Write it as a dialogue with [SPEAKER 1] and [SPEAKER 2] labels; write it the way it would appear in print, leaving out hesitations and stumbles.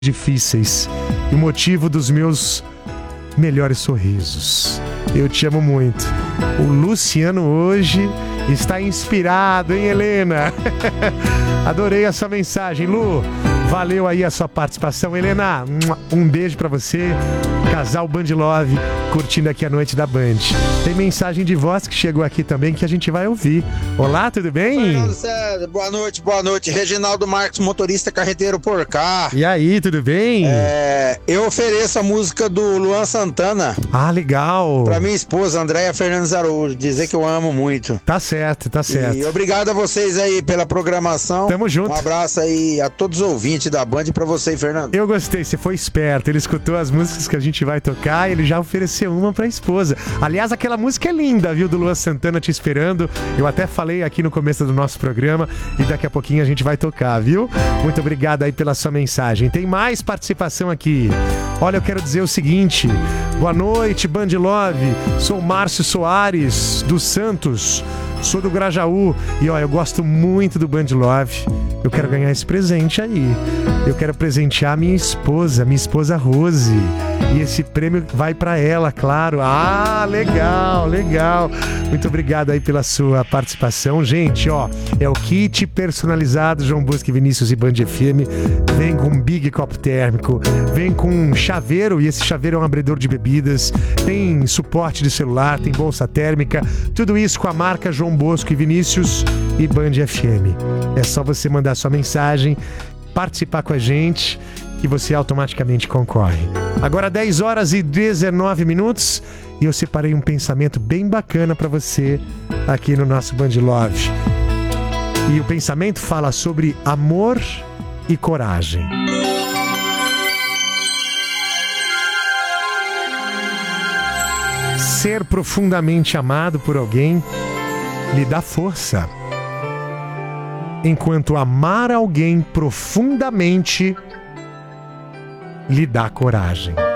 [SPEAKER 1] difíceis e motivo dos meus melhores sorrisos. Eu te amo muito. O Luciano hoje está inspirado, hein, Helena? Adorei a sua mensagem, Lu. Valeu aí a sua participação. Helena, um beijo pra você. Casal Band Love, curtindo aqui a noite da Band. Tem mensagem de voz que chegou aqui também que a gente vai ouvir. Olá, tudo bem?
[SPEAKER 2] Fernando César, boa noite. Reginaldo Marques, motorista carreteiro por cá.
[SPEAKER 1] E aí, tudo bem?
[SPEAKER 2] Eu ofereço a música do Luan Santana.
[SPEAKER 1] Ah, legal.
[SPEAKER 2] Pra minha esposa, Andréia Fernandes Araújo, dizer que eu amo muito.
[SPEAKER 1] Tá certo, tá certo.
[SPEAKER 2] E obrigado a vocês aí pela programação.
[SPEAKER 1] Tamo junto.
[SPEAKER 2] Um abraço aí a todos os ouvintes da Band e pra você, Fernando.
[SPEAKER 1] Eu gostei, você foi esperto. Ele escutou as músicas que a gente vai tocar e ele já ofereceu uma pra esposa. Aliás, aquela música é linda, viu? Do Luan Santana, Te Esperando. Eu até falei aqui no começo do nosso programa e daqui a pouquinho a gente vai tocar, viu? Muito obrigado aí pela sua mensagem. Tem mais participação aqui. Olha, eu quero dizer o seguinte. Boa noite, Band Love. Sou Márcio Soares, dos Santos. Sou do Grajaú e ó, eu gosto muito do Band Love. Eu quero ganhar esse presente aí. Eu quero presentear minha esposa Rose. E esse prêmio vai pra ela, claro. Ah, legal. Muito obrigado aí pela sua participação. Gente, ó, é o kit personalizado João Bosco e Vinícius e Band FM. Vem com um big copo térmico, vem com um chaveiro, e esse chaveiro é um abridor de bebidas, tem suporte de celular, tem bolsa térmica, tudo isso com a marca João Bosco e Vinícius e Band FM. É só você mandar sua mensagem, participar com a gente, que você automaticamente concorre. Agora 10 horas e 19 minutos e eu separei um pensamento bem bacana para você aqui no nosso Band Love. E o pensamento fala sobre amor e coragem. Ser profundamente amado por alguém lhe dá força, enquanto amar alguém profundamente lhe dá coragem.